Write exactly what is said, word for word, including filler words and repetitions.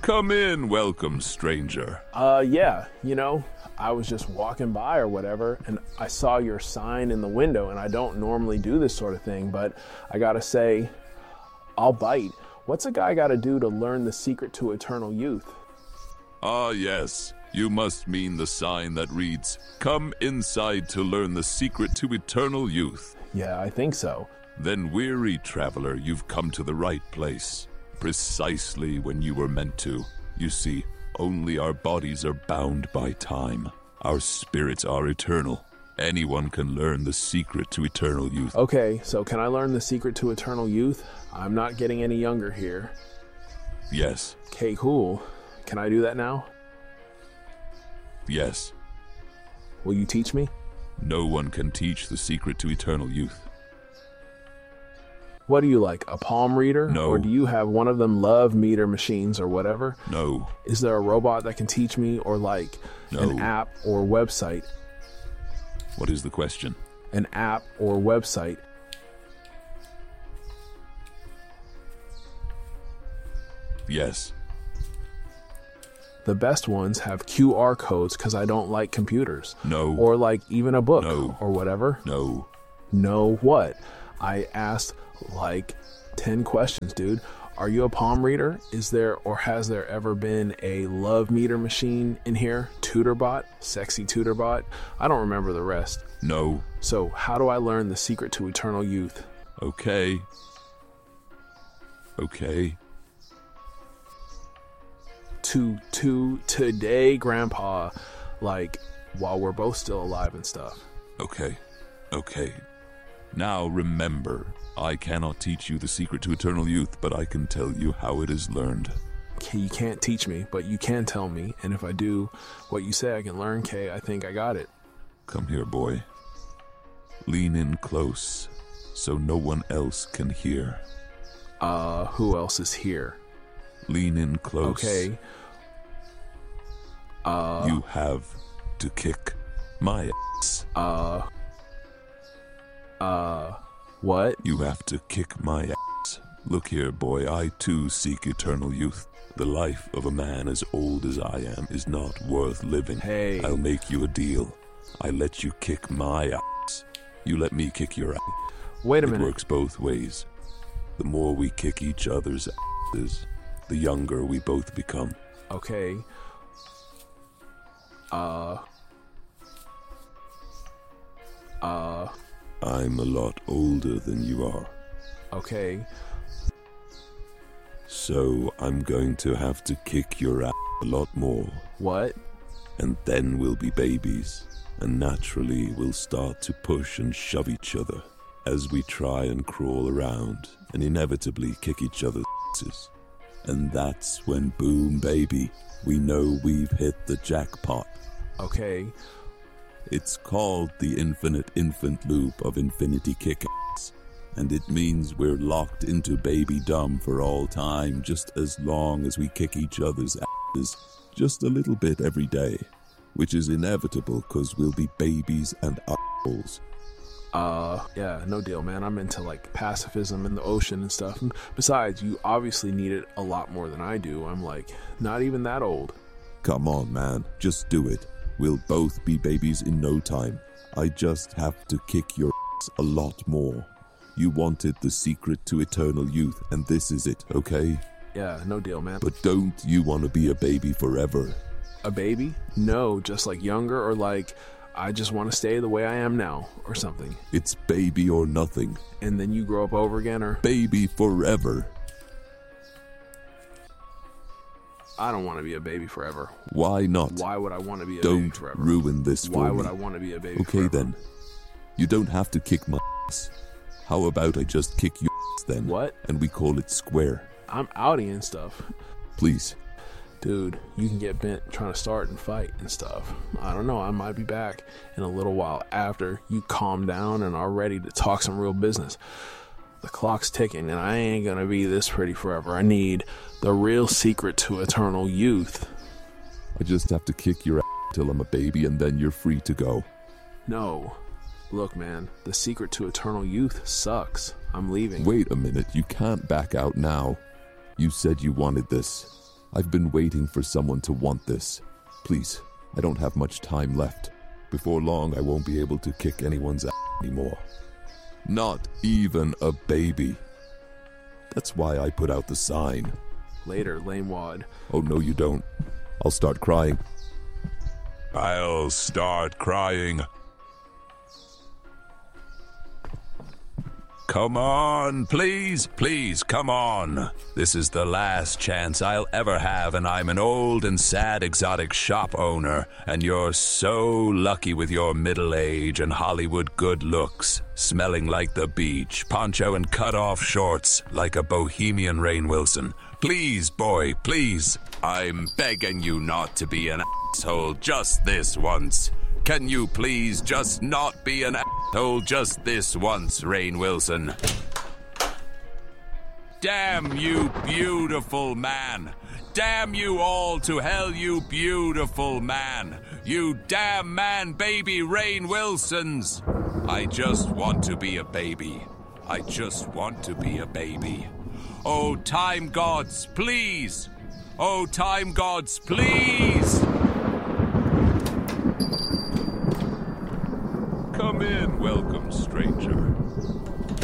Come in, welcome, stranger. Uh, yeah, you know, I was just walking by or whatever, and I saw your sign in the window, and I don't normally do this sort of thing, but I gotta say, I'll bite. What's a guy gotta do to learn the secret to eternal youth? Ah, yes. You must mean the sign that reads, "Come inside to learn the secret to eternal youth." Yeah, I think so. Then, weary traveler, you've come to the right place. Precisely when you were meant to. You see, only our bodies are bound by time. Our spirits are eternal. Anyone can learn the secret to eternal youth. Okay, so can I learn the secret to eternal youth? I'm not getting any younger here. Yes. Okay, cool. Can I do that now? Yes. Will you teach me? No one can teach the secret to eternal youth. What do you like, a palm reader? No. Or do you have one of them love meter machines or whatever? No. Is there a robot that can teach me, or like No. an app or website? What is the question? An app or website. Yes. The best ones have Q R codes because I don't like computers. No. Or like even a book No. or whatever. No. No what? I asked like ten questions, dude. Are you a palm reader? Is there or has there ever been a love meter machine in here? Tutorbot? Sexy Tutorbot? I don't remember the rest. No. So how do I learn the secret to eternal youth? Okay. Okay. To, to today, Grandpa. Like, while we're both still alive and stuff. Okay. Okay. Now remember, I cannot teach you the secret to eternal youth, but I can tell you how it is learned. Okay, you can't teach me, but you can tell me. And if I do what you say I can learn, Kay, I think I got it. Come here, boy. Lean in close, so no one else can hear. Uh, who else is here? Lean in close. Okay. Uh. You have to kick my ass. Uh. Uh. What? You have to kick my ass. Look here, boy, I too seek eternal youth. The life of a man as old as I am is not worth living. Hey. I'll make you a deal. I let you kick my ass. You let me kick your ass. Wait a It minute. works both ways. The more we kick each other's asses, the younger we both become. Okay. Uh. Uh. I'm a lot older than you are. Okay. So I'm going to have to kick your ass a lot more. What? And then we'll be babies. And naturally we'll start to push and shove each other as we try and crawl around and inevitably kick each other's asses. And that's when, boom, baby, we know we've hit the jackpot. Okay. It's called the infinite infant loop of infinity kick-ass, and it means we're locked into baby-dom for all time, just as long as we kick each other's asses just a little bit every day, which is inevitable because we'll be babies and assholes. Uh, yeah, no deal, man. I'm into like pacifism in the ocean and stuff. Besides, you obviously need it a lot more than I do. I'm like, not even that old. Come on, man, just do it. We'll both be babies in no time. I just have to kick your ass a lot more. You wanted the secret to eternal youth, and this is it, okay? Yeah, no deal, man. But don't you want to be a baby forever? A baby? No, just like younger, or like I just want to stay the way I am now or something. It's baby or nothing. And then you grow up over again, or Baby forever. I don't want to be a baby forever. Why not? Why would I want to be a Don't baby forever? ruin this for Why me. would I want to be a baby Okay forever? then. You don't have to kick my ass. How about I just kick your ass then? What? And we call it square. I'm outie and stuff. Please. Dude, you can get bent trying to start and fight and stuff. I don't know, I might be back in a little while after you calm down and are ready to talk some real business. The clock's ticking and I ain't gonna be this pretty forever. I need the real secret to eternal youth. I just have to kick your ass till I'm a baby and then you're free to go. No. Look, man, the secret to eternal youth sucks. I'm leaving. Wait a minute, you can't back out now. You said you wanted this. I've been waiting for someone to want this. Please, I don't have much time left. Before long, I won't be able to kick anyone's ass anymore. Not even a baby. That's why I put out the sign. Later, lame wad. Oh, no, you don't. I'll start crying. I'll start crying. Come on, please, please, come on. This is the last chance I'll ever have, and I'm an old and sad exotic shop owner, and you're so lucky with your middle age and Hollywood good looks, smelling like the beach, poncho and cut-off shorts like a bohemian Rainn Wilson. Please, boy, please, I'm begging you not to be an asshole just this once. Can you please just not be an asshole just this once, Rainn Wilson? Damn you, beautiful man. Damn you all to hell, you beautiful man. You damn man baby Rainn Wilsons. I just want to be a baby. I just want to be a baby. Oh, time gods, please. Oh, time gods, please.